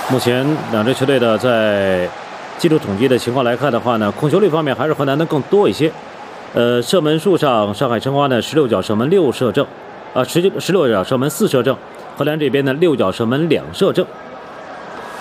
目前两支球队的在技术统计的情况来看的话呢，控球率方面还是河南的更多一些。射门数上，上海申花呢16脚射门6射正，16脚射门4射正，荷兰这边呢6脚射门2射正。